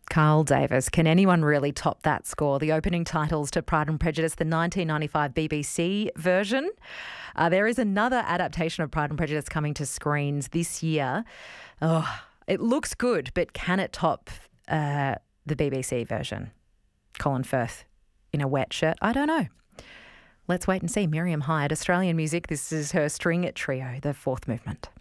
Carl Davis, can anyone really top that score? The opening titles to Pride and Prejudice, the 1995 BBC version. There is another adaptation of Pride and Prejudice coming to screens this year. Oh, it looks good, but can it top the BBC version? Colin Firth in a wet shirt? I don't know. Let's wait and see. Miriam Hyatt, Australian music. This is her string trio, the fourth movement.